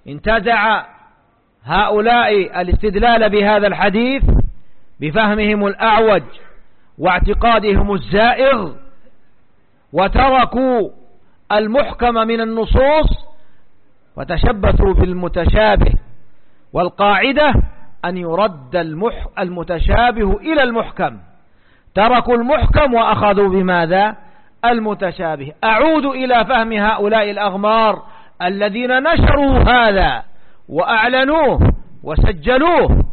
انتزع هؤلاء الاستدلال بهذا الحديث بفهمهم الأعوج واعتقادهم الزائغ، وتركوا المحكم من النصوص وتشبثوا بالمتشابه، والقاعدة أن يرد المتشابه إلى المحكم. تركوا المحكم وأخذوا بماذا؟ المتشابه. أعود إلى فهم هؤلاء الأغمار الذين نشروا هذا وأعلنوه وسجلوه.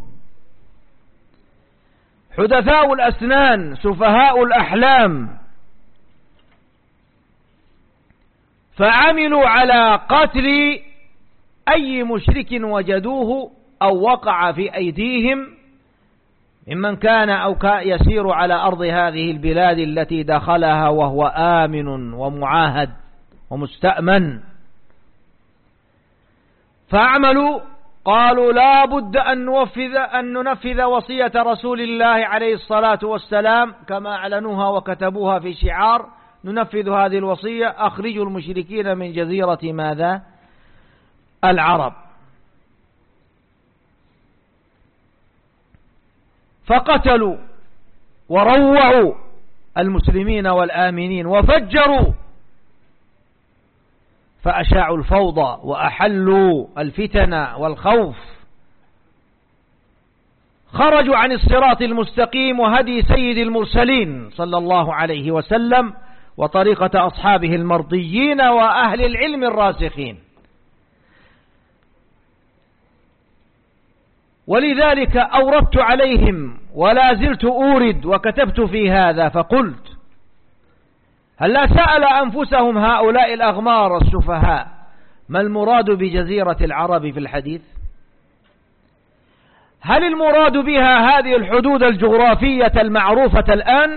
حدثاء الأسنان سفهاء الأحلام، فعملوا على قتل أي مشرك وجدوه أو وقع في أيديهم ممن كان أو يسير على أرض هذه البلاد التي دخلها وهو آمن ومعاهد ومستأمن. فعملوا قالوا لا بد أن ننفذ وصية رسول الله عليه الصلاة والسلام كما أعلنوها وكتبوها في شعار: ننفذ هذه الوصية، أخرجوا المشركين من جزيرة ماذا؟ العرب. فقتلوا وروعوا المسلمين والآمنين وفجروا، فأشاعوا الفوضى وأحلوا الفتن والخوف. خرجوا عن الصراط المستقيم وهدي سيد المرسلين صلى الله عليه وسلم وطريقة أصحابه المرضيين وأهل العلم الراسخين. ولذلك أوردت عليهم ولا زلت أورد وكتبت في هذا فقلت: هل لا سأل أنفسهم هؤلاء الأغمار السفهاء ما المراد بجزيرة العرب في الحديث؟ هل المراد بها هذه الحدود الجغرافية المعروفة الآن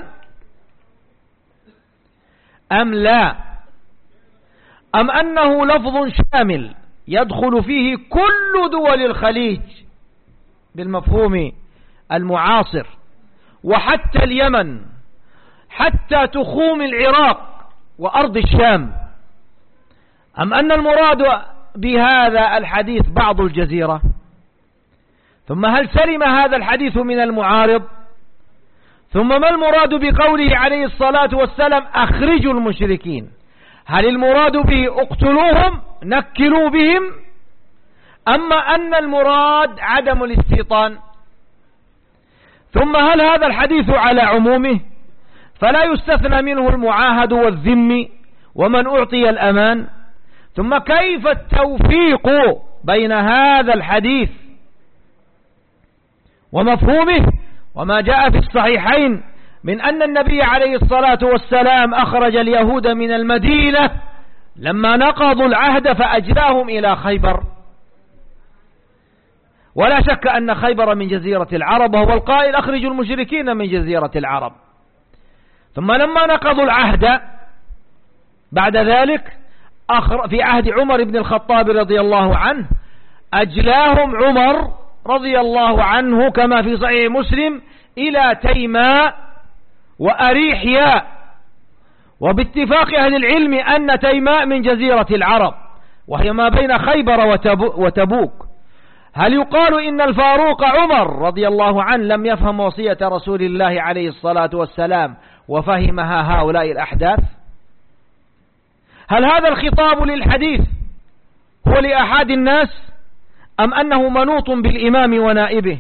أم لا؟ أم أنه لفظ شامل يدخل فيه كل دول الخليج بالمفهوم المعاصر، وحتى اليمن، حتى تخوم العراق وأرض الشام؟ أم أن المراد بهذا الحديث بعض الجزيرة؟ ثم هل سلم هذا الحديث من المعارض؟ ثم ما المراد بقوله عليه الصلاة والسلام أخرجوا المشركين؟ هل المراد به اقتلوهم نكلوا بهم، أما أن المراد عدم الاستيطان؟ ثم هل هذا الحديث على عمومه فلا يستثنى منه المعاهد والذمي ومن أعطي الأمان؟ ثم كيف التوفيق بين هذا الحديث ومفهومه وما جاء في الصحيحين من أن النبي عليه الصلاة والسلام أخرج اليهود من المدينة لما نقضوا العهد فأجلاهم إلى خيبر؟ ولا شك أن خيبر من جزيرة العرب، وهو القائل أخرجوا المشركين من جزيرة العرب. ثم لما نقضوا العهد بعد ذلك في عهد عمر بن الخطاب رضي الله عنه أجلاهم عمر رضي الله عنه كما في صحيح مسلم إلى تيماء وأريحياء، وباتفاق أهل العلم أن تيماء من جزيرة العرب وهي ما بين خيبر وتبوك. هل يقال إن الفاروق عمر رضي الله عنه لم يفهم وصية رسول الله عليه الصلاة والسلام وفهمها هؤلاء الأحداث؟ هل هذا الخطاب للحديث هو لأحد الناس أم أنه منوط بالإمام ونائبه؟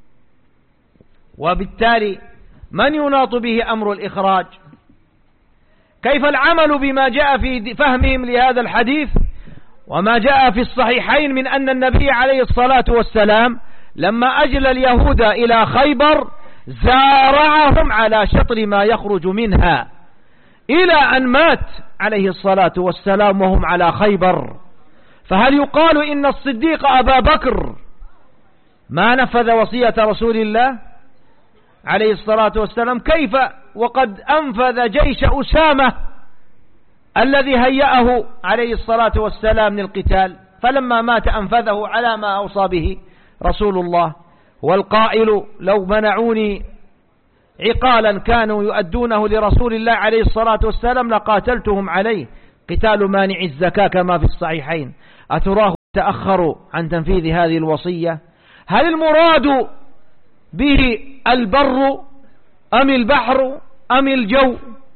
وبالتالي من يناط به أمر الإخراج؟ كيف العمل بما جاء في فهمهم لهذا الحديث وما جاء في الصحيحين من أن النبي عليه الصلاة والسلام لما أجل اليهود إلى خيبر زارعهم على شطر ما يخرج منها إلى أن مات عليه الصلاة والسلام وهم على خيبر؟ فهل يقال إن الصديق أبا بكر ما نفذ وصية رسول الله عليه الصلاة والسلام؟ كيف وقد أنفذ جيش أسامة الذي هيأه عليه الصلاة والسلام للقتال، فلما مات أنفذه على ما أوصى به رسول الله. والقائل لو منعوني عقالا كانوا يؤدونه لرسول الله عليه الصلاة والسلام لقاتلتهم عليه، قتال مانع الزكاة كما في الصحيحين. أتراه تأخروا عن تنفيذ هذه الوصية؟ هل المراد به البر أم البحر أم الجو،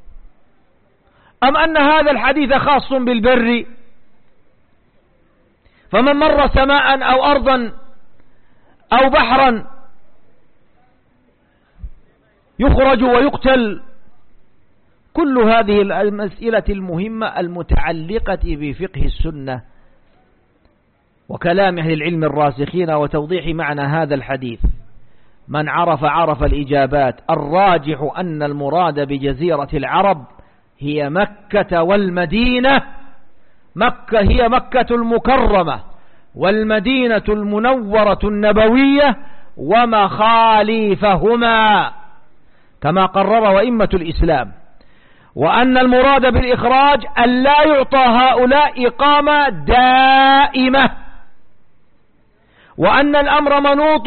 أم أن هذا الحديث خاص بالبر، فمن مر سماء أو أرضا أو بحرا يخرج ويقتل؟ كل هذه المسألة المهمة المتعلقة بفقه السنة وكلام أهل العلم الراسخين وتوضيح معنى هذا الحديث. من عرف الإجابات. الراجح أن المراد بجزيرة العرب هي مكة والمدينة. مكة هي مكة المكرمة، والمدينة المنورة النبوية ومخاليفهما كما قرر أئمة الإسلام، وأن المراد بالإخراج أن لا يعطى هؤلاء إقامة دائمة، وأن الأمر منوط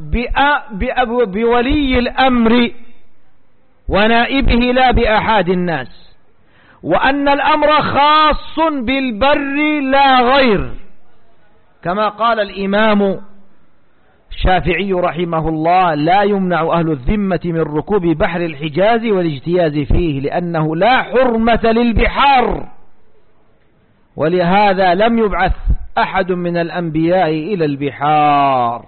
بولي الأمر ونائبه لا بأحد الناس، وأن الأمر خاص بالبر لا غير، كما قال الإمام الشافعي رحمه الله: لا يمنع أهل الذمة من ركوب بحر الحجاز والاجتياز فيه لأنه لا حرمة للبحار، ولهذا لم يبعث أحد من الأنبياء إلى البحار.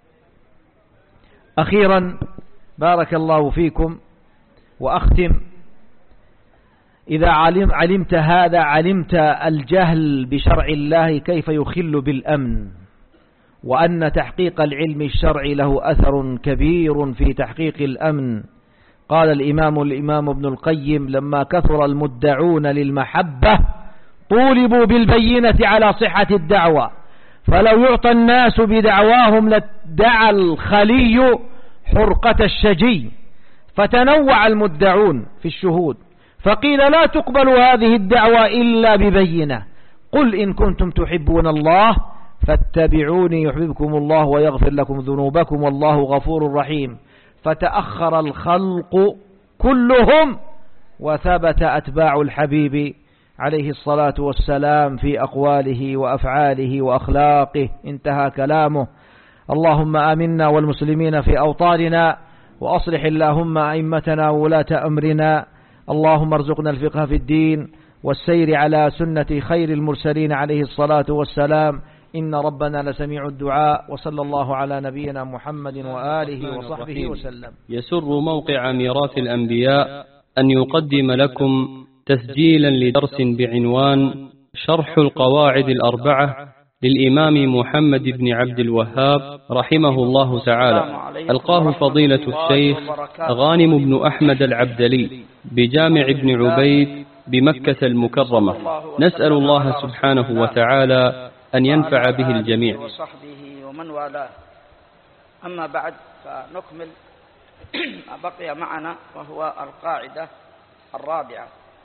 أخيرا بارك الله فيكم وأختم: إذا علمت هذا علمت الجهل بشرع الله كيف يخل بالأمن، وأن تحقيق العلم الشرعي له أثر كبير في تحقيق الأمن. قال الإمام ابن القيم: لما كثر المدعون للمحبة طولبوا بالبينة على صحة الدعوة، فلو يعطى الناس بدعواهم لادعى الخلي حرقة الشجي، فتنوع المدعون في الشهود، فقيل: لا تقبل هذه الدعوة إلا ببينة. قل إن كنتم تحبون الله فاتبعوني يحببكم الله ويغفر لكم ذنوبكم والله غفور رحيم. فتأخر الخلق كلهم وثبت أتباع الحبيب عليه الصلاة والسلام في أقواله وأفعاله وأخلاقه. انتهى كلامه. اللهم آمنا والمسلمين في أوطاننا، وأصلح اللهم أئمتنا وولاة أمرنا. اللهم ارزقنا الفقه في الدين والسير على سنة خير المرسلين عليه الصلاة والسلام، إن ربنا لسميع الدعاء. وصلى الله على نبينا محمد وآله وصحبه وسلم. يسر موقع ميراث الأنبياء أن يقدم لكم تسجيلا لدرس بعنوان شرح القواعد الأربعة للإمام محمد بن عبد الوهاب رحمه الله تعالى، ألقاه فضيلة الشيخ غانم بن أحمد العبدلي بجامع ابن عبيد بمكة المكرمة. نسأل الله سبحانه وتعالى أن ينفع به الجميع. وصحبه ومن والاه. أما بعد، فنكمل ما بقي معنا، وهو القاعدة الرابعة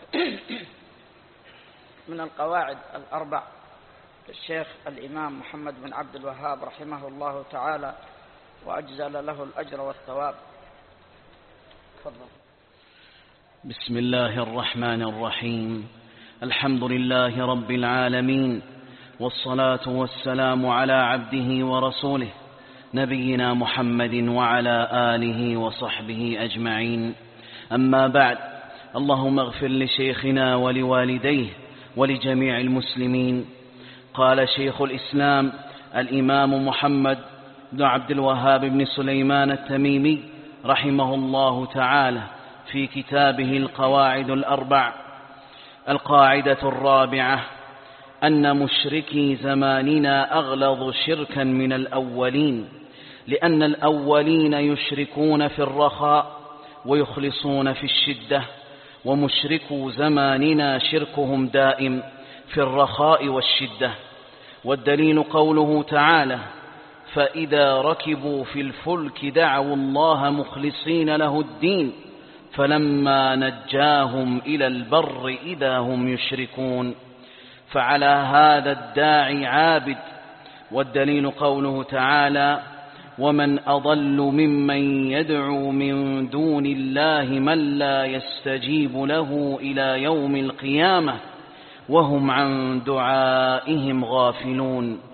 من القواعد الأربع للشيخ الإمام محمد بن عبد الوهاب رحمه الله تعالى، وأجزل له الأجر والثواب. تفضل. بسم الله الرحمن الرحيم. الحمد لله رب العالمين، والصلاة والسلام على عبده ورسوله نبينا محمد وعلى آله وصحبه أجمعين. أما بعد، اللهم اغفر لشيخنا ولوالديه ولجميع المسلمين. قال شيخ الإسلام الإمام محمد بن عبد الوهاب بن سليمان التميمي رحمه الله تعالى في كتابه القواعد الأربع: القاعدة الرابعة أن مشركي زماننا أغلظ شركا من الأولين، لأن الأولين يشركون في الرخاء ويخلصون في الشدة، ومشركو زماننا شركهم دائم في الرخاء والشدة. والدليل قوله تعالى: فإذا ركبوا في الفلك دعوا الله مخلصين له الدين فلما نجاهم إلى البر إذا هم يشركون. فعلى هذا الداعي عابد. والدليل قوله تعالى: ومن أضل ممن يدعو من دون الله من لا يستجيب له إلى يوم القيامة وهم عن دعائهم غافلون.